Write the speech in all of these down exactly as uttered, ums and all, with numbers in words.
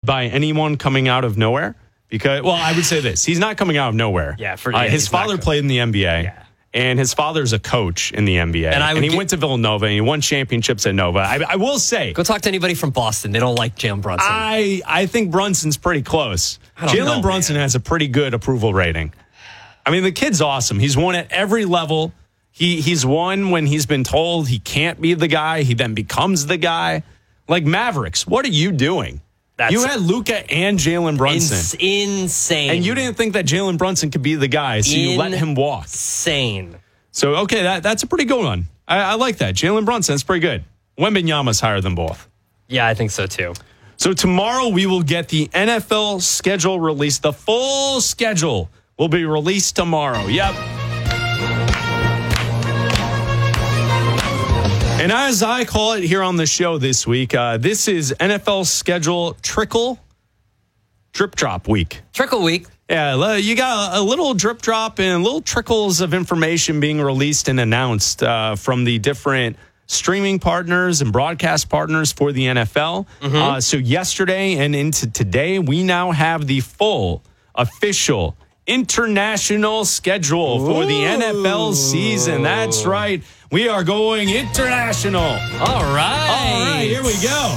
by anyone coming out of nowhere. Because, well, I would say this. He's not coming out of nowhere. Yeah, for, uh, yeah, his father played in the N B A. Yeah. And his father's a coach in the N B A. And, I and he get, went to Villanova and he won championships at Nova. I, I will say. Go talk to anybody from Boston. They don't like Jalen Brunson. I, I think Brunson's pretty close. Jalen Brunson man. has a pretty good approval rating. I mean, the kid's awesome. He's won at every level. He He's won when he's been told he can't be the guy. He then becomes the guy. Like Mavericks, what are you doing? That's you had Luka and Jalen Brunson. Ins- insane. And you didn't think that Jalen Brunson could be the guy, so you let him walk. Insane. So, okay, that, that's a pretty good one. I, I like that. Jalen Brunson, that's pretty good. Wembanyama's higher than both. Yeah, I think so, too. So tomorrow we will get the N F L schedule released. The full schedule will be released tomorrow. Yep. And as I call it here on the show this week, uh, this is N F L schedule trickle, drip drop week. Trickle week. Yeah, you got a little drip drop and little trickles of information being released and announced uh, from the different streaming partners and broadcast partners for the N F L. Mm-hmm. Uh, so yesterday and into today, we now have the full official international schedule for Ooh. the N F L season. That's right. We are going international. All right. All right, here we go.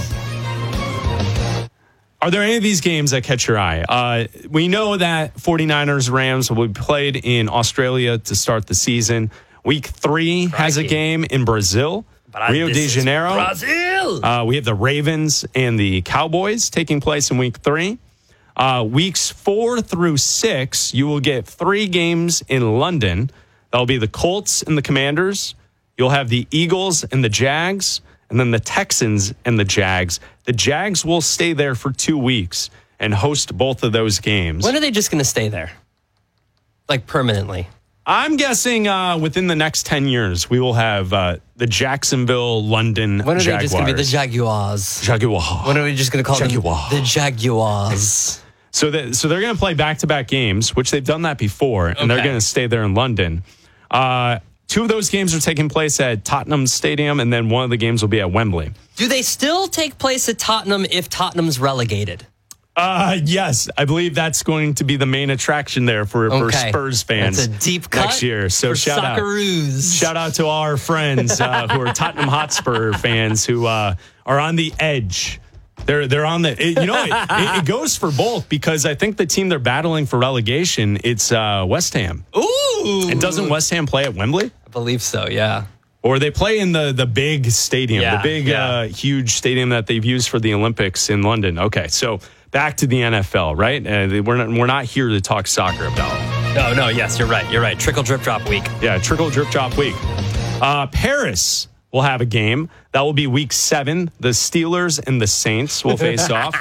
Are there any of these games that catch your eye? Uh, we know that 49ers Rams will be played in Australia to start the season. Week three Crikey. has a game in Brazil, but Rio de Janeiro. Brazil. Uh, we have the Ravens and the Cowboys taking place in week three. Uh, weeks four through six, you will get three games in London. That'll be the Colts and the Commanders. You'll have the Eagles and the Jags, and then the Texans and the Jags. The Jags will stay there for two weeks and host both of those games. When are they just going to stay there? Like permanently? I'm guessing uh, within the next ten years, we will have uh, the Jacksonville, London Jaguars. When are they just going to be the Jaguars? Jaguars. When are we just going to call Jaguars. them the Jaguars? So, that, so they're going to play back-to-back games, which they've done that before, and okay. they're going to stay there in London. Uh, two of those games are taking place at Tottenham Stadium, and then one of the games will be at Wembley. Do they still take place at Tottenham if Tottenham's relegated? Uh, yes, I believe that's going to be the main attraction there for, okay. for Spurs fans that's a deep cut next year. So for shout Socceroos. out, shout out to our friends uh, who are Tottenham Hotspur fans who uh, are on the edge. They're they're on the it, you know it, it, it goes for both because I think the team they're battling for relegation it's uh, West Ham. Ooh, and doesn't West Ham play at Wembley? I believe so. Yeah. Or they play in the, the big stadium, yeah, the big, yeah. uh, huge stadium that they've used for the Olympics in London. Okay, so back to the N F L, right? Uh, we're not, we're not here to talk soccer about. No, no, yes, you're right. You're right. Trickle, drip, drop week. Yeah, trickle, drip, drop week. Uh, Paris will have a game. That will be week seven. The Steelers and the Saints will face off.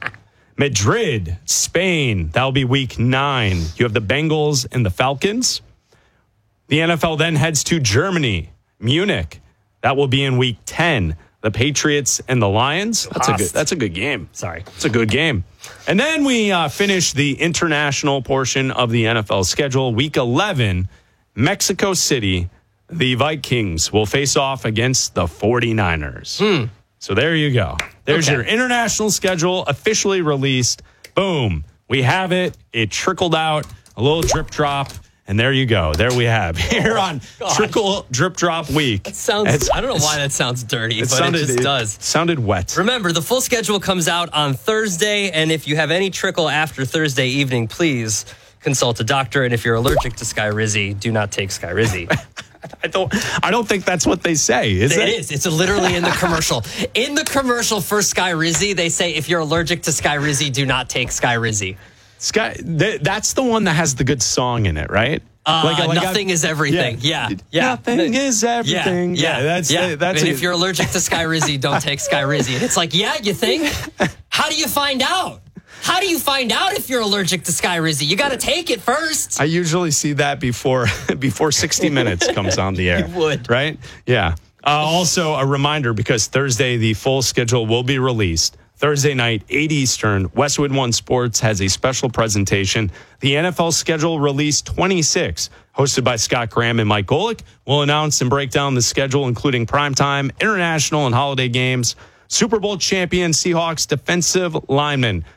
Madrid, Spain, that will be week nine. You have the Bengals and the Falcons. The N F L then heads to Germany. Munich, that will be in week ten. The Patriots and the Lions. That's a good. That's a good game. Sorry, it's a good game. And then we uh, finish the international portion of the N F L schedule. Week eleven, Mexico City. The Vikings will face off against the 49ers. Hmm. So there you go. There's okay. your international schedule officially released. Boom, we have it. It trickled out a little drip drop. And there you go. There we have here oh, on God. Trickle Drip Drop Week. That sounds. It's, I don't know why that sounds dirty, it but sounded, it just does. It sounded wet. Remember, the full schedule comes out on Thursday, and if you have any trickle after Thursday evening, please consult a doctor. And if you're allergic to Skyrizi, do not take Skyrizi. I don't. I don't think that's what they say. Is it? It is. It's literally in the commercial. In the commercial for Skyrizi, they say if you're allergic to Skyrizi, do not take Skyrizi. Sky, th- that's the one that has the good song in it, right? Uh, like, like nothing I, is everything. Yeah, yeah. yeah. Nothing is everything. Yeah, yeah. yeah that's yeah. Uh, that's. And a, if you're allergic to Skyrizi, don't take Skyrizi. And it's like, yeah, you think? How do you find out? How do you find out if you're allergic to Skyrizi? You got to take it first. I usually see that before before sixty minutes comes on the air. You would, right? Yeah. Uh, also, a reminder because Thursday the full schedule will be released. Thursday night, eight Eastern, Westwood One Sports has a special presentation. The N F L Schedule Release twenty-six, hosted by Scott Graham and Mike Golick, will announce and break down the schedule, including primetime, international, and holiday games. Super Bowl champion Seahawks defensive lineman